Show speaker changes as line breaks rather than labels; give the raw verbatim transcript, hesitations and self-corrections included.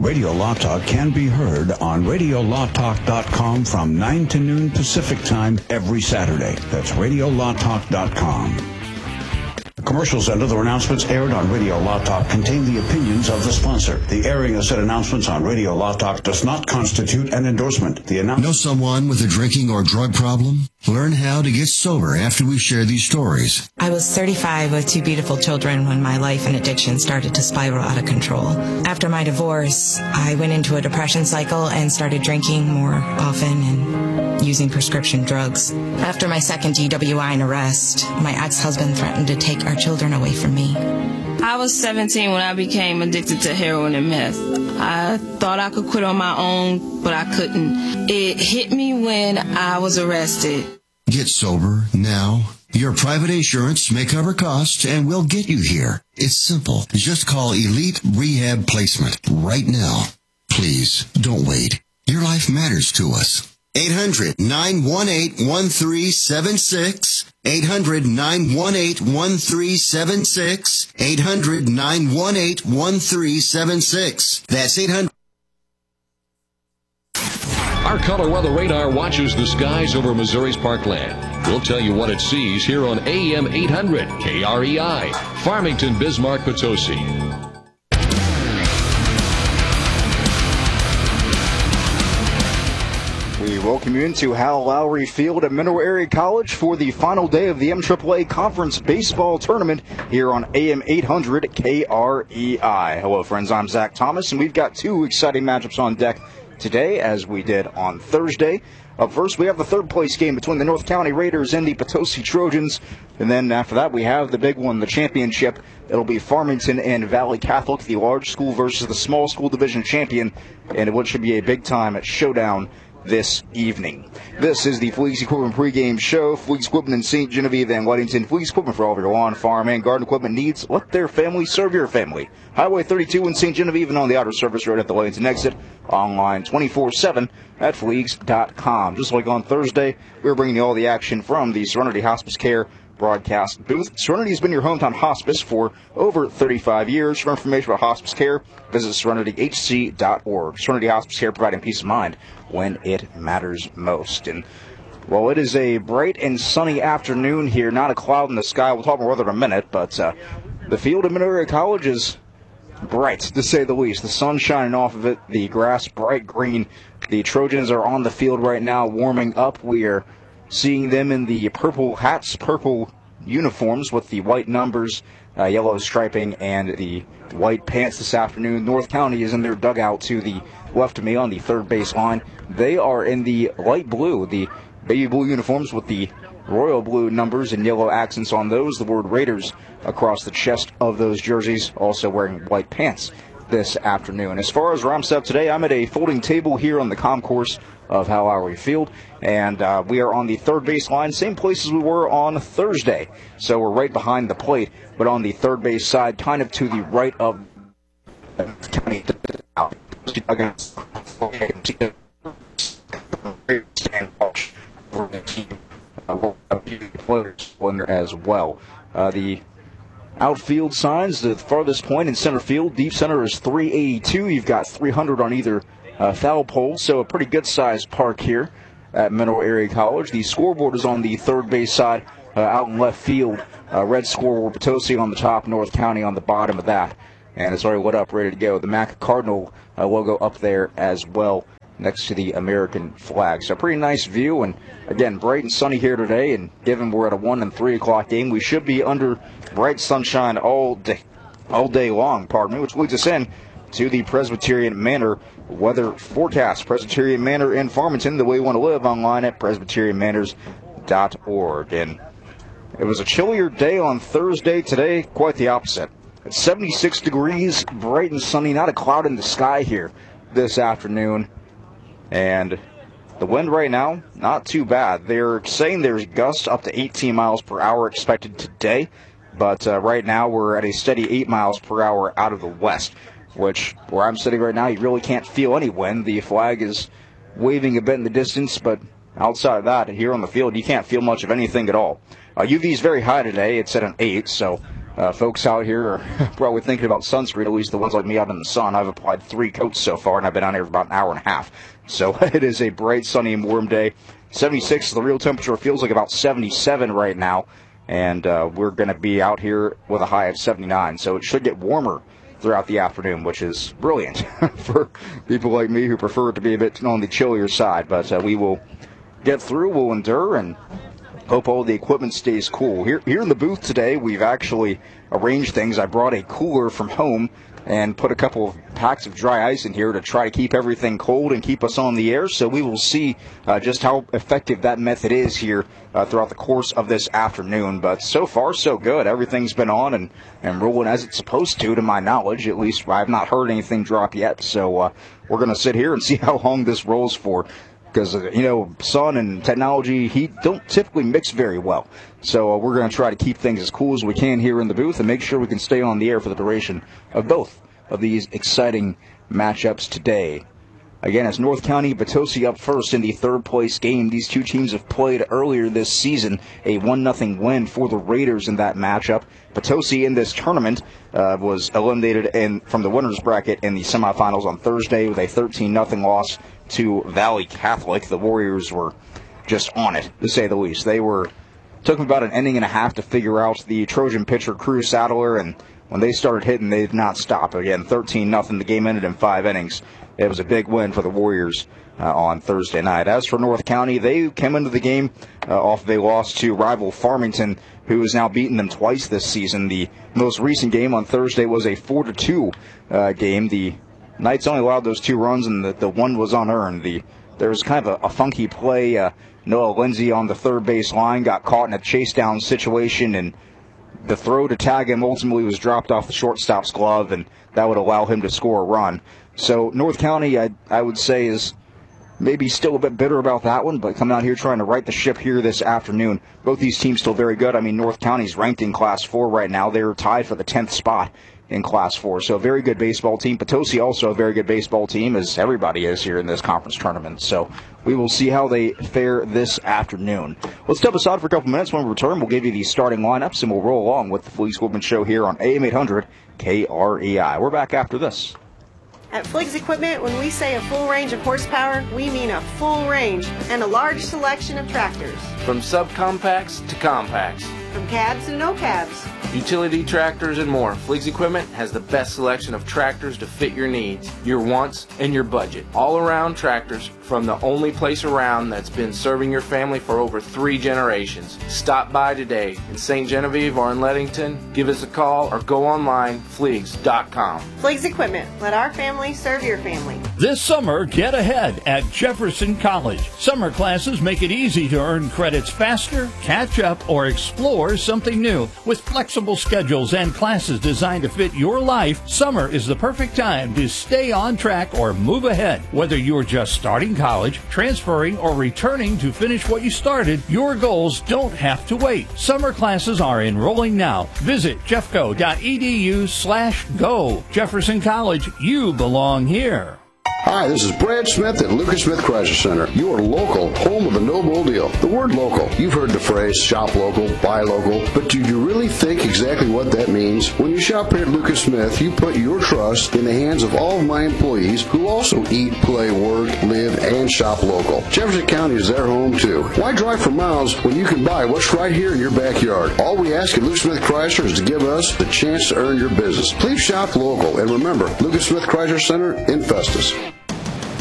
Radio Law Talk can be heard on radio law talk dot com from nine to noon Pacific Time every Saturday. That's radio law talk dot com. The commercials and other announcements aired on Radio Law Talk contain the opinions of the sponsor. The airing of said announcements on Radio Law Talk does not constitute an endorsement. The announce-
Know someone with a drinking or drug problem? Learn how to get sober after we share these stories.
I was thirty-five with two beautiful children when my life and addiction started to spiral out of control. After my divorce, I went into a depression cycle and started drinking more often and using prescription drugs. After my second D W I and arrest, my ex-husband threatened to take our children away from me.
I was seventeen when I became addicted to heroin and meth. I thought I could quit on my own, but I couldn't. It hit me when I was arrested.
Get sober now. Your private insurance may cover costs and we'll get you here. It's simple. Just call Elite Rehab Placement right now. Please, don't wait. Your life matters to us. eight hundred, nine one eight, one three seven six. eight hundred, nine one eight, one three seven six. eight hundred, nine one eight, one three seven six. That's eight hundred.
Our color weather radar watches the skies over Missouri's parkland. We'll tell you what it sees here on A M eight hundred K R E I, Farmington, Bismarck, Potosi.
We welcome you into Hal Lowry Field at Mineral Area College for the final day of the M triple A Conference Baseball Tournament here on A M eight hundred K R E I. Hello, friends. I'm Zach Thomas, and we've got two exciting matchups on deck today, as we did on Thursday. Up first, we have the third-place game between the North County Raiders and the Potosi Trojans. And then after that, we have the big one, the championship. It'll be Farmington and Valley Catholic, the large school versus the small school division champion, and it should be a big-time showdown this evening. This is the Fleeks Equipment pregame show. Fleeks Equipment in Saint Genevieve and Weddington. Fleeks Equipment for all of your lawn, farm, and garden equipment needs. Let their family serve your family. Highway thirty-two in Saint Genevieve and on the outer service road at the Weddington exit. Online twenty-four seven at fleeks dot com. Just like on Thursday, we're bringing you all the action from the Serenity Hospice Care broadcast booth. Serenity has been your hometown hospice for over thirty-five years. For information about hospice care, visit serenity h c dot org. Serenity Hospice Care, providing peace of mind when it matters most. And well, it is a bright and sunny afternoon here, not a cloud in the sky. We'll talk more weather in a minute, but uh, the field at Mineral Area College is bright, to say the least. The sun shining off of it, the grass bright green. The Trojans are on the field right now warming up. We are seeing them in the purple hats, purple uniforms with the white numbers, uh, yellow striping, and the white pants this afternoon. North County is in their dugout to the left of me on the third base line. They are in the light blue, the baby blue uniforms with the royal blue numbers and yellow accents on those. The word Raiders across the chest of those jerseys, also wearing white pants this afternoon. As far as where I'm set up today, I'm at a folding table here on the concourse of Hal Lowry Field, and uh, we are on the third base line, same place as we were on Thursday. So we're right behind the plate, but on the third base side, kind of to the right of County. As well. Uh, the outfield signs, the farthest point in center field, deep center is three eighty-two. You've got three hundred on either uh, foul pole, so a pretty good-sized park here at Mineral Area College. The scoreboard is on the third base side, uh, out in left field. Uh, red scoreboard, Potosi on the top, North County on the bottom of that. And it's already lit up, ready to go. The Mac Cardinal uh, logo up there as well, next to the American flag. So a pretty nice view, and again, bright and sunny here today, and given we're at a one and three o'clock game, we should be under bright sunshine all day, all day long, pardon me, which leads us in to the Presbyterian Manor weather forecast. Presbyterian Manor in Farmington, the way you want to live, online at presbyterian manors dot org. And it was a chillier day on Thursday. Today, quite the opposite. It's seventy-six degrees, bright and sunny, not a cloud in the sky here this afternoon. And the wind right now, not too bad. They're saying there's gusts up to eighteen miles per hour expected today, but uh, right now we're at a steady eight miles per hour out of the west, which, where I'm sitting right now, you really can't feel any wind. The flag is waving a bit in the distance, but outside of that, here on the field, you can't feel much of anything at all. Uh, U V is very high today. It's at an eight, so Uh, folks out here are probably thinking about sunscreen, at least the ones like me out in the sun. I've applied three coats so far, and I've been out here for about an hour and a half. So it is a bright, sunny, and warm day. seventy-six, the real temperature feels like about seventy-seven right now, and uh, we're going to be out here with a high of seventy-nine. So it should get warmer throughout the afternoon, which is brilliant for people like me who prefer it to be a bit on the chillier side. But uh, we will get through, we'll endure, and hope all the equipment stays cool. Here here in the booth today, we've actually arranged things. I brought a cooler from home and put a couple of packs of dry ice in here to try to keep everything cold and keep us on the air. So we will see uh, just how effective that method is here uh, throughout the course of this afternoon. But so far, so good. Everything's been on and, and rolling as it's supposed to, to my knowledge. At least I've not heard anything drop yet. So uh, we're going to sit here and see how long this rolls for. Because, uh, you know, sun and technology, heat don't typically mix very well. So uh, we're going to try to keep things as cool as we can here in the booth and make sure we can stay on the air for the duration of both of these exciting matchups today. Again, it's North County Potosi up first in the third-place game. These two teams have played earlier this season, a one nothing win for the Raiders in that matchup. Potosi in this tournament uh, was eliminated in, from the winner's bracket in the semifinals on Thursday with a thirteen nothing loss to Valley Catholic. The Warriors were just on it, to say the least. They were took them about an inning and a half to figure out the Trojan pitcher, Crew Sadler, and when they started hitting, they did not stop. Again, thirteen nothing. The game ended in five innings. It was a big win for the Warriors uh, on Thursday night. As for North County, they came into the game uh, off of a loss to rival Farmington, who has now beaten them twice this season. The most recent game on Thursday was a four to two uh, game. The Knights only allowed those two runs, and the, the one was unearned. The, there was kind of a, a funky play. Uh, Noah Lindsay on the third base line got caught in a chase down situation, and the throw to tag him ultimately was dropped off the shortstop's glove, and that would allow him to score a run. So North County, I, I would say, is maybe still a bit bitter about that one, but coming out here trying to right the ship here this afternoon. Both these teams still very good. I mean, North County's ranked in Class four right now. They're tied for the tenth spot in Class four. So a very good baseball team. Potosi also a very good baseball team, as everybody is here in this conference tournament. So we will see how they fare this afternoon. Let's step aside for a couple minutes. When we return, we'll give you the starting lineups, and we'll roll along with the Fleegs Equipment Show here on A M eight hundred K R E I. We're back after this.
At Fleegs Equipment, when we say a full range of horsepower, we mean a full range and a large selection of tractors.
From subcompacts to compacts.
From cabs and no cabs.
Utility tractors and more. Fleegs Equipment has the best selection of tractors to fit your needs, your wants, and your budget. All-around tractors from the only place around that's been serving your family for over three generations. Stop by today in Saint Genevieve or in Leadington. Give us a call or go online, fleegs dot com.
Fleegs Equipment. Let our family serve your family.
This summer, get ahead at Jefferson College. Summer classes make it easy to earn credits faster, catch up, or explore something new. With flexible schedules and classes designed to fit your life, summer is the perfect time to stay on track or move ahead. Whether you're just starting college, transferring, or returning to finish what you started, your goals don't have to wait. Summer classes are enrolling now. Visit jeffco.edu slash go. Jefferson College, you belong here.
Hi, this is Brad Smith at Lucas Smith Chrysler Center, your local home of the no bull deal. The word local, you've heard the phrase shop local, buy local, but do you really think exactly what that means? When you shop here at Lucas Smith, you put your trust in the hands of all of my employees who also eat, play, work, live, and shop local. Jefferson County is their home too. Why drive for miles when you can buy what's right here in your backyard? All we ask at Lucas Smith Chrysler is to give us the chance to earn your business. Please shop local, and remember, Lucas Smith Chrysler Center in Festus.